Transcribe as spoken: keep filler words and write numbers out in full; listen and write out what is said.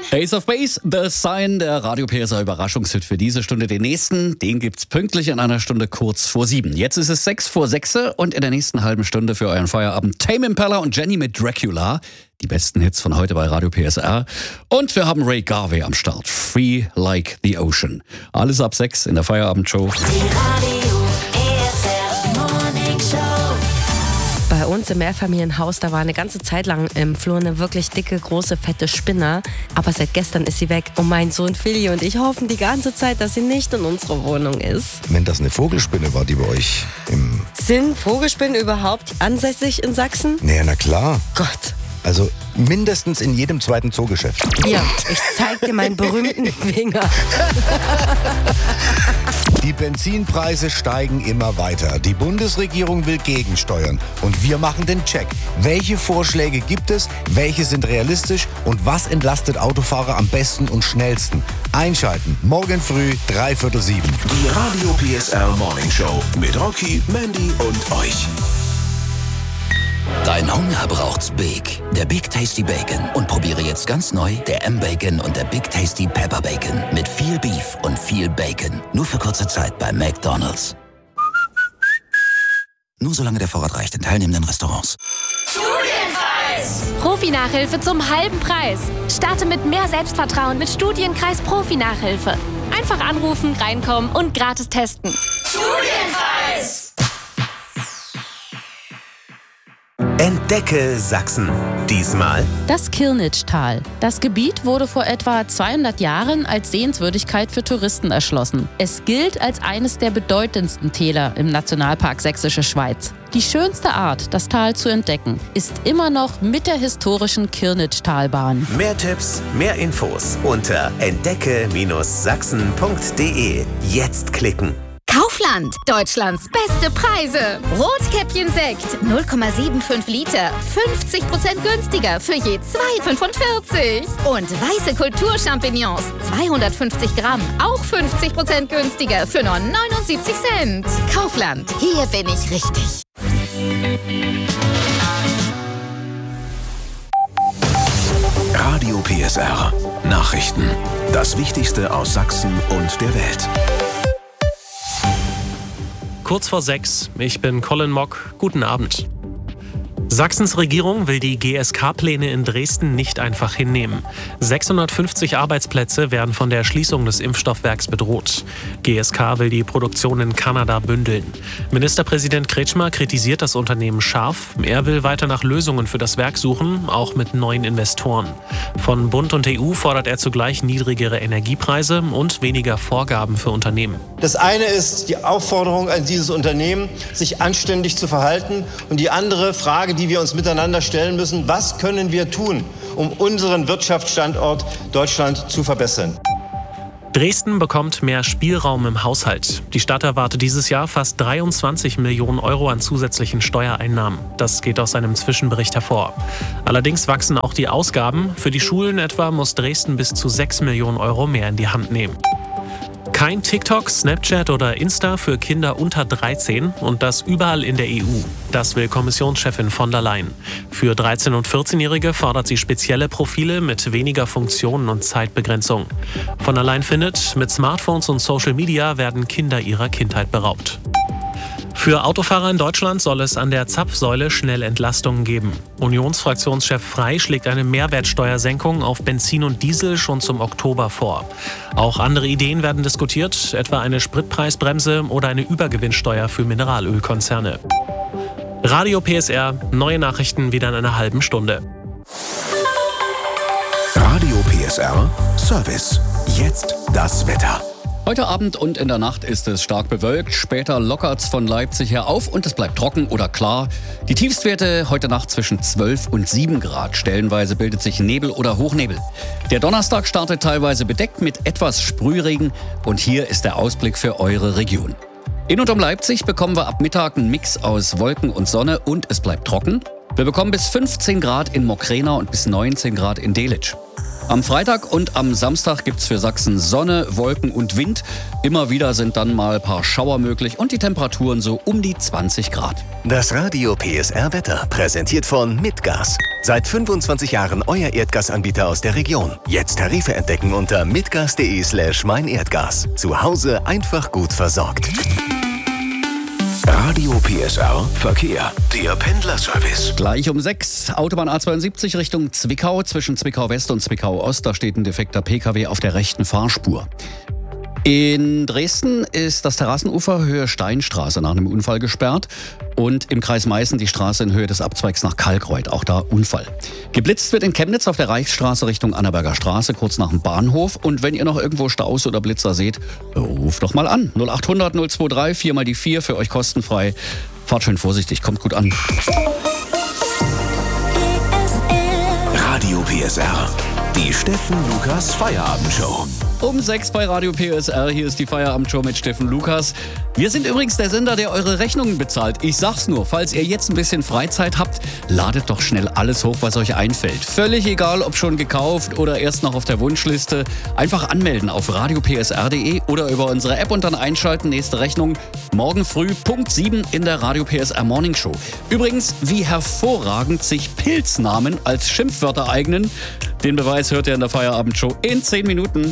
Ace of Base, The Sign, der Radio P S R Überraschungshit für diese Stunde. Den nächsten, den gibt's pünktlich in einer Stunde kurz vor sieben. Jetzt ist es sechs vor sechs und in der nächsten halben Stunde für euren Feierabend Tame Impala und Jenny mit Dracula. Die besten Hits von heute bei Radio P S R. Und wir haben Ray Garvey am Start. Free Like the Ocean. Alles ab sechs in der Feierabendshow. Bei uns im Mehrfamilienhaus, da war eine ganze Zeit lang im Flur eine wirklich dicke, große, fette Spinne. Aber seit gestern ist sie weg. Und mein Sohn Philly und ich hoffen die ganze Zeit, dass sie nicht in unserer Wohnung ist. Wenn das eine Vogelspinne war, die bei euch im... Sind Vogelspinnen überhaupt ansässig in Sachsen? Naja, na klar. Gott. Also mindestens in jedem zweiten Zoogeschäft. Ja, ich zeig dir meinen berühmten Finger. Die Benzinpreise steigen immer weiter. Die Bundesregierung will gegensteuern. Und wir machen den Check. Welche Vorschläge gibt es? Welche sind realistisch? Und was entlastet Autofahrer am besten und schnellsten? Einschalten. Morgen früh, dreiviertel sieben. Die Radio P S R Morning Show mit Rocky, Mandy und euch. Dein Hunger braucht's Big. Der Big Tasty Bacon. Und probiere jetzt ganz neu der M-Bacon und der Big Tasty Pepper Bacon. Mit viel Beef und viel Bacon. Nur für kurze Zeit bei McDonald's. Nur solange der Vorrat reicht in teilnehmenden Restaurants. Studienkreis! Profi-Nachhilfe zum halben Preis. Starte mit mehr Selbstvertrauen mit Studienkreis Profi-Nachhilfe. Einfach anrufen, reinkommen und gratis testen. Studienkreis! Entdecke Sachsen. Diesmal das Kirnitschtal. Das Gebiet wurde vor etwa zweihundert Jahren als Sehenswürdigkeit für Touristen erschlossen. Es gilt als eines der bedeutendsten Täler im Nationalpark Sächsische Schweiz. Die schönste Art, das Tal zu entdecken, ist immer noch mit der historischen Kirnitschtalbahn. Mehr Tipps, mehr Infos unter entdecke Sachsen punkt de. Jetzt klicken. Kaufland, Deutschlands beste Preise. Rotkäppchen-Sekt, null Komma fünfundsiebzig Liter, fünfzig Prozent günstiger für je zwei Komma fünfundvierzig. Und weiße Kulturchampignons, zweihundertfünfzig Gramm, auch fünfzig Prozent günstiger für nur neunundsiebzig Cent. Kaufland, hier bin ich richtig. Radio P S R. Nachrichten. Das Wichtigste aus Sachsen und der Welt. Kurz vor sechs, ich bin Colin Mock. Guten Abend. Sachsens Regierung will die G S K-Pläne in Dresden nicht einfach hinnehmen. sechshundertfünfzig Arbeitsplätze werden von der Schließung des Impfstoffwerks bedroht. G S K will die Produktion in Kanada bündeln. Ministerpräsident Kretschmer kritisiert das Unternehmen scharf. Er will weiter nach Lösungen für das Werk suchen, auch mit neuen Investoren. Von Bund und E U fordert er zugleich niedrigere Energiepreise und weniger Vorgaben für Unternehmen. Das eine ist die Aufforderung an dieses Unternehmen, sich anständig zu verhalten. Und die andere Frage, die wir uns miteinander stellen müssen: Was können wir tun, um unseren Wirtschaftsstandort Deutschland zu verbessern? Dresden bekommt mehr Spielraum im Haushalt. Die Stadt erwartet dieses Jahr fast dreiundzwanzig Millionen Euro an zusätzlichen Steuereinnahmen. Das geht aus einem Zwischenbericht hervor. Allerdings wachsen auch die Ausgaben. Für die Schulen etwa muss Dresden bis zu sechs Millionen Euro mehr in die Hand nehmen. Kein TikTok, Snapchat oder Insta für Kinder unter dreizehn und das überall in der E U. Das will Kommissionschefin von der Leyen. Für dreizehn- und vierzehnjährige fordert sie spezielle Profile mit weniger Funktionen und Zeitbegrenzung. Von der Leyen findet, mit Smartphones und Social Media werden Kinder ihrer Kindheit beraubt. Für Autofahrer in Deutschland soll es an der Zapfsäule schnell Entlastungen geben. Unionsfraktionschef Frey schlägt eine Mehrwertsteuersenkung auf Benzin und Diesel schon zum Oktober vor. Auch andere Ideen werden diskutiert, etwa eine Spritpreisbremse oder eine Übergewinnsteuer für Mineralölkonzerne. Radio P S R, neue Nachrichten wieder in einer halben Stunde. Radio P S R, Service. Jetzt das Wetter. Heute Abend und in der Nacht ist es stark bewölkt. Später lockert's von Leipzig her auf und es bleibt trocken oder klar. Die Tiefstwerte heute Nacht zwischen zwölf und sieben Grad. Stellenweise bildet sich Nebel oder Hochnebel. Der Donnerstag startet teilweise bedeckt mit etwas Sprühregen. Und hier ist der Ausblick für eure Region. In und um Leipzig bekommen wir ab Mittag einen Mix aus Wolken und Sonne und es bleibt trocken. Wir bekommen bis fünfzehn Grad in Mokraena und bis neunzehn Grad in Delitzsch. Am Freitag und am Samstag gibt's für Sachsen Sonne, Wolken und Wind. Immer wieder sind dann mal ein paar Schauer möglich und die Temperaturen so um die zwanzig Grad. Das Radio P S R Wetter präsentiert von Mitgas. Seit fünfundzwanzig Jahren euer Erdgasanbieter aus der Region. Jetzt Tarife entdecken unter mitgas.de slash meinerdgas. Zu Hause einfach gut versorgt. Radio P S R Verkehr. Der Pendlerservice. Gleich um sechs. Autobahn A zweiundsiebzig Richtung Zwickau. Zwischen Zwickau West und Zwickau Ost. Da steht ein defekter P K W auf der rechten Fahrspur. In Dresden ist das Terrassenufer Höhe Steinstraße nach einem Unfall gesperrt. Und im Kreis Meißen die Straße in Höhe des Abzweigs nach Kalkreuth. Auch da Unfall. Geblitzt wird in Chemnitz auf der Reichsstraße Richtung Annaberger Straße, kurz nach dem Bahnhof. Und wenn ihr noch irgendwo Staus oder Blitzer seht, ruft doch mal an. null acht hundert null zwei drei, vier mal die vier, für euch kostenfrei. Fahrt schön vorsichtig, kommt gut an. Radio P S R. Die Steffen Lukas Feierabendshow. Um sechs bei Radio P S R, hier ist die Feierabendshow mit Steffen Lukas. Wir sind übrigens der Sender, der eure Rechnungen bezahlt. Ich sag's nur, falls ihr jetzt ein bisschen Freizeit habt, ladet doch schnell alles hoch, was euch einfällt. Völlig egal, ob schon gekauft oder erst noch auf der Wunschliste. Einfach anmelden auf radio p s r punkt d e oder über unsere App und dann einschalten. Nächste Rechnung morgen früh, Punkt sieben in der Radio P S R Morning Show. Übrigens, wie hervorragend sich Pilznamen als Schimpfwörter eignen. Den Beweis hört ihr in der Feierabendshow in zehn Minuten.